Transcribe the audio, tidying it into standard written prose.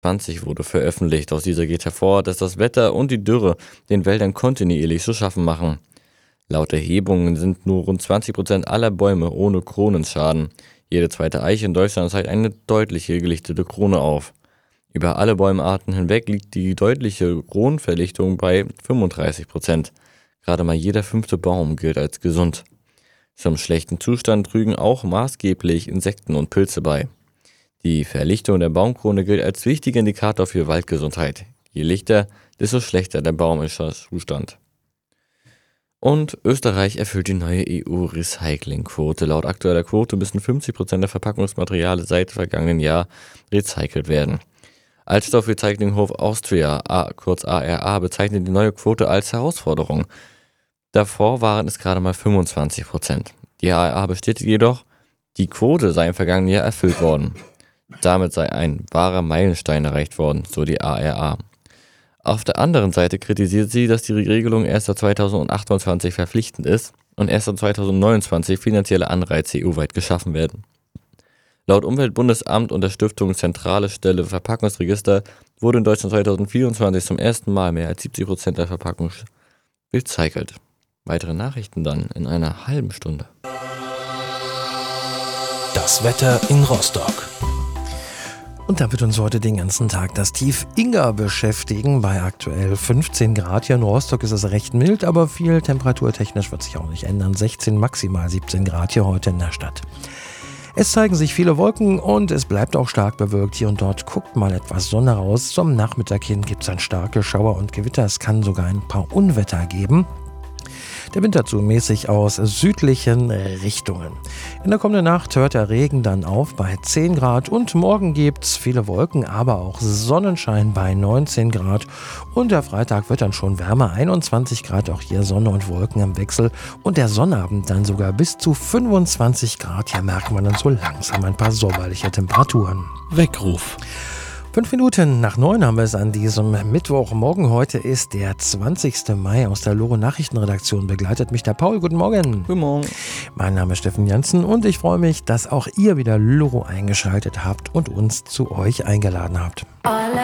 2020 wurde veröffentlicht. Aus dieser geht hervor, dass das Wetter und die Dürre den Wäldern kontinuierlich zu schaffen machen. Laut Erhebungen sind nur rund 20% aller Bäume ohne Kronenschaden. Jede zweite Eiche in Deutschland zeigt eine deutliche gelichtete Krone auf. Über alle Bäumarten hinweg liegt die deutliche Kronenverlichtung bei 35%. Gerade mal jeder 5. Baum gilt als gesund. Zum schlechten Zustand trügen auch maßgeblich Insekten und Pilze bei. Die Verlichtung der Baumkrone gilt als wichtiger Indikator für Waldgesundheit. Je lichter, desto schlechter der baumischer Zustand. Und Österreich erfüllt die neue EU-Recyclingquote. Laut aktueller Quote müssen 50% der Verpackungsmaterialien seit vergangenen Jahr recycelt werden. Altstoff Recyclinghof Austria, kurz ARA, bezeichnet die neue Quote als Herausforderung. Davor waren es gerade mal 25%. Die ARA bestätigt jedoch, die Quote sei im vergangenen Jahr erfüllt worden. Damit sei ein wahrer Meilenstein erreicht worden, so die ARA. Auf der anderen Seite kritisiert sie, dass die Regelung erst seit 2028 verpflichtend ist und erst seit 2029 finanzielle Anreize EU-weit geschaffen werden. Laut Umweltbundesamt und der Stiftung Zentrale Stelle Verpackungsregister wurde in Deutschland 2024 zum ersten Mal mehr als 70% der Verpackung recycelt. Weitere Nachrichten dann in einer halben Stunde. Das Wetter in Rostock. Und da wird uns heute den ganzen Tag das Tief Inga beschäftigen. Bei aktuell 15 Grad hier in Rostock ist es recht mild, aber viel temperaturtechnisch wird sich auch nicht ändern. 16, maximal 17 Grad hier heute in der Stadt. Es zeigen sich viele Wolken und es bleibt auch stark bewölkt. Hier und dort guckt mal etwas Sonne raus. Zum Nachmittag hin gibt es dann starke Schauer und Gewitter. Es kann sogar ein paar Unwetter geben. Der Wind dazu mäßig aus südlichen Richtungen. In der kommenden Nacht hört der Regen dann auf bei 10 Grad und morgen gibt es viele Wolken, aber auch Sonnenschein bei 19 Grad. Und der Freitag wird dann schon wärmer, 21 Grad, auch hier Sonne und Wolken im Wechsel. Und der Sonnabend dann sogar bis zu 25 Grad. Hier merkt man dann so langsam ein paar sommerliche Temperaturen. Weckruf. 5 Minuten nach 9 haben wir es an diesem Mittwochmorgen. Heute ist der 20. Mai. Aus der Loro Nachrichtenredaktion begleitet mich der Paul. Guten Morgen. Guten Morgen. Mein Name ist Steffen Jansen und ich freue mich, dass auch ihr wieder Loro eingeschaltet habt und uns zu euch eingeladen habt.